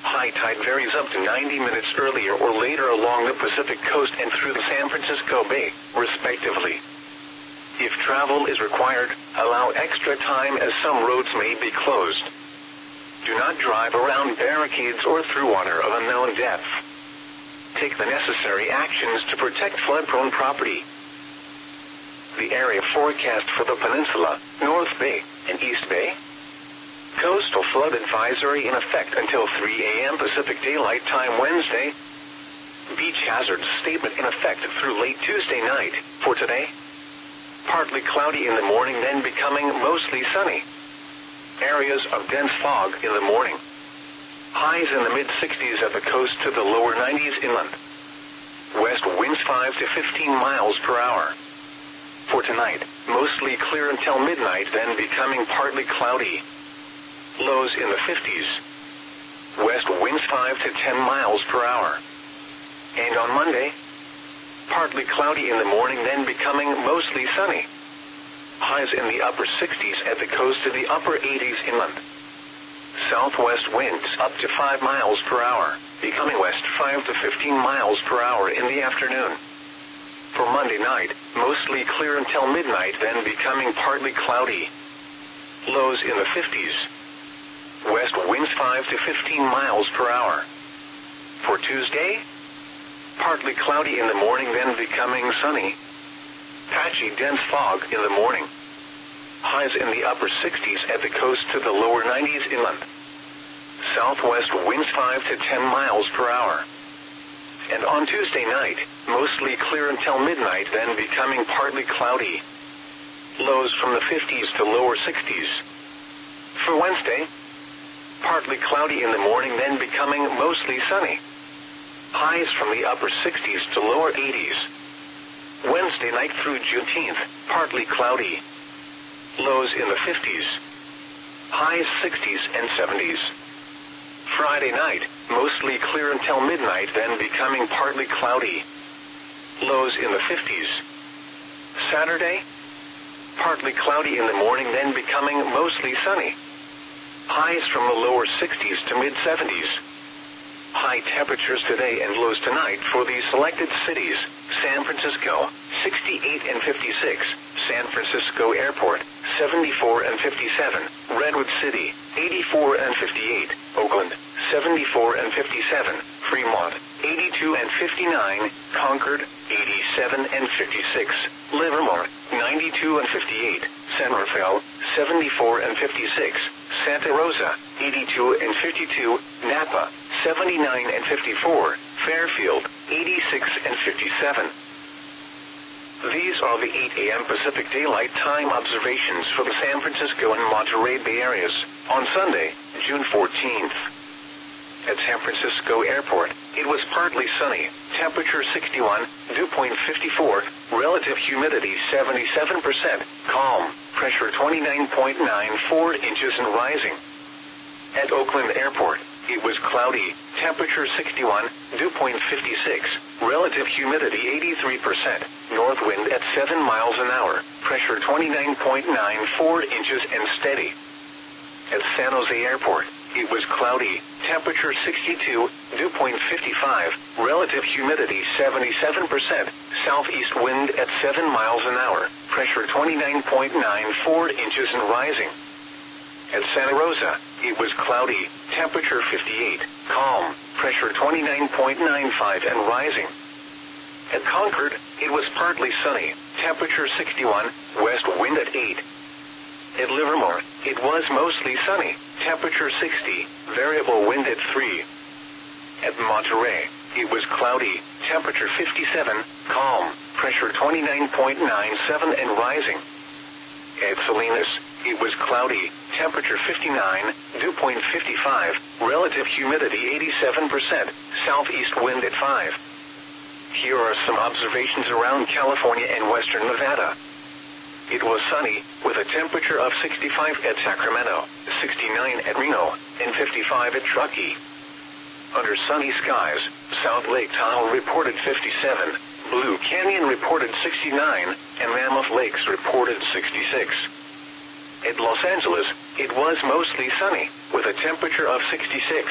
High tide varies up to 90 minutes earlier or later along the Pacific coast and through the San Francisco Bay, respectively. If travel is required, allow extra time as some roads may be closed. Do not drive around barricades or through water of unknown depth. Take the necessary actions to protect flood-prone property. The area forecast for the peninsula, North Bay, and East Bay. Coastal flood advisory in effect until 3 a.m. Pacific Daylight Time Wednesday. Beach hazard statement in effect through late Tuesday night. For today, partly cloudy in the morning, then becoming mostly sunny. Areas of dense fog in the morning. Highs in the mid-60s at the coast to the lower 90s inland. West winds 5 to 15 miles per hour. For tonight, mostly clear until midnight, then becoming partly cloudy. Lows in the 50s. West winds 5 to 10 miles per hour. And on Monday, partly cloudy in the morning, then becoming mostly sunny. Highs in the upper 60s at the coast to the upper 80s inland. Southwest winds up to 5 miles per hour, becoming west 5 to 15 miles per hour in the afternoon. For Monday night, mostly clear until midnight, then becoming partly cloudy. Lows in the 50s. West winds 5 to 15 miles per hour. For Tuesday, partly cloudy in the morning, then becoming sunny. Patchy dense fog in the morning. Highs in the upper 60s at the coast to the lower 90s inland. Southwest winds 5 to 10 miles per hour. And on Tuesday night, mostly clear until midnight, then becoming partly cloudy. Lows from the 50s to lower 60s. For Wednesday, partly cloudy in the morning, then becoming mostly sunny. Highs from the upper 60s to lower 80s. Wednesday night through Juneteenth, partly cloudy. Lows in the 50s. Highs 60s and 70s. Friday night, mostly clear until midnight, then becoming partly cloudy. Lows in the 50s. Saturday, partly cloudy in the morning, then becoming mostly sunny. Highs from the lower 60s to mid-70s. High temperatures today and lows tonight for these selected cities: San Francisco, 68 and 56, San Francisco Airport, 74 and 57, Redwood City, 84 and 58, Oakland, 74 and 57, Fremont, 82 and 59, Concord, 87 and 56, Livermore, 92 and 58, San Rafael, 74 and 56, Santa Rosa, 82 and 52, Napa, 79 and 54, Fairfield, 86 and 57. These are the 8 a.m. Pacific Daylight Time observations for the San Francisco and Monterey Bay areas on Sunday, June 14th. At San Francisco Airport, it was partly sunny, temperature 61, dew point 54, relative humidity 77%, calm, pressure 29.94 inches and rising. At Oakland Airport, it was cloudy, temperature 61, dew point 56, relative humidity 83%, north wind at 7 miles an hour, pressure 29.94 inches and steady. At San Jose Airport, it was cloudy, temperature 62, dew point 55, relative humidity 77%, southeast wind at 7 miles an hour, pressure 29.94 inches and rising. At Santa Rosa, it was cloudy, temperature 58, calm, pressure 29.95 and rising. At Concord, it was partly sunny, temperature 61, west wind at 8. At Livermore, it was mostly sunny, temperature 60, variable wind at 3. At Monterey, it was cloudy, temperature 57, calm, pressure 29.97 and rising. At Salinas, it was cloudy, temperature 59, dew point 55, relative humidity 87%, southeast wind at 5. Here are some observations around California and western Nevada. It was sunny, with a temperature of 65 at Sacramento, 69 at Reno, and 55 at Truckee. Under sunny skies, South Lake Tahoe reported 57, Blue Canyon reported 69, and Mammoth Lakes reported 66. At Los Angeles, it was mostly sunny, with a temperature of 66.